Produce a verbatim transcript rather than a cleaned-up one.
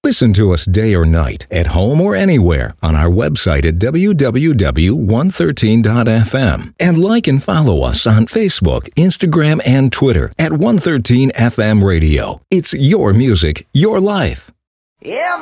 Listen to us day or night, at home or anywhere, on our website at w w w dot one thirteen dot f m. And like and follow us on Facebook, Instagram, and Twitter at one thirteen F M Radio. It's your music, your life. Yeah.